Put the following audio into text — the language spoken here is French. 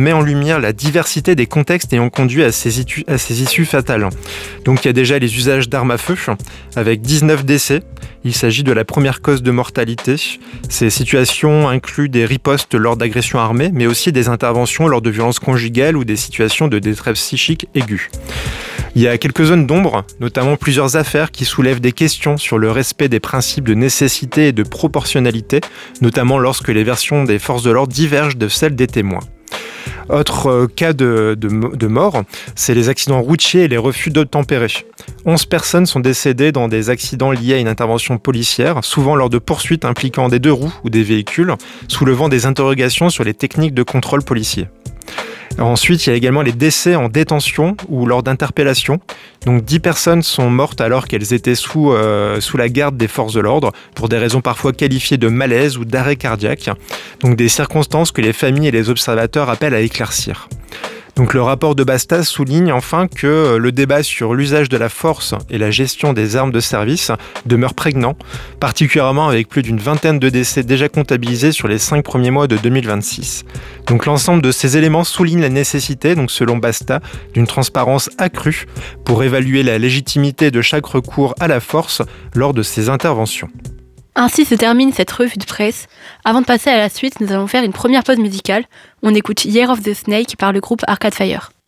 met en lumière la diversité des contextes ayant conduit à ces issues fatales. Donc il y a déjà les usages d'armes à feu, avec 19 décès. Il s'agit de la première cause de mortalité. Ces situations incluent des ripostes lors d'agressions armées, mais aussi des interventions lors de violences conjugales ou des situations de détresse psychique aiguë. Il y a quelques zones d'ombre, notamment plusieurs affaires qui soulèvent des questions sur le respect des principes de nécessité et de proportionnalité, notamment lorsque les versions des forces de l'ordre divergent de celles des témoins. Autre cas de mort, c'est les accidents routiers et les refus d'obtempérer. 11 personnes sont décédées dans des accidents liés à une intervention policière, souvent lors de poursuites impliquant des deux roues ou des véhicules, soulevant des interrogations sur les techniques de contrôle policier. Ensuite, il y a également les décès en détention ou lors d'interpellation. Donc 10 personnes sont mortes alors qu'elles étaient sous la garde des forces de l'ordre pour des raisons parfois qualifiées de malaise ou d'arrêt cardiaque. Donc des circonstances que les familles et les observateurs appellent à éclaircir. Donc le rapport de Basta souligne enfin que le débat sur l'usage de la force et la gestion des armes de service demeure prégnant, particulièrement avec plus d'une vingtaine de décès déjà comptabilisés sur les 5 premiers mois de 2026. Donc l'ensemble de ces éléments souligne la nécessité, donc selon Basta, d'une transparence accrue pour évaluer la légitimité de chaque recours à la force lors de ces interventions. Ainsi se termine cette revue de presse. Avant de passer à la suite, nous allons faire une première pause musicale. On écoute Year of the Snake par le groupe Arcade Fire.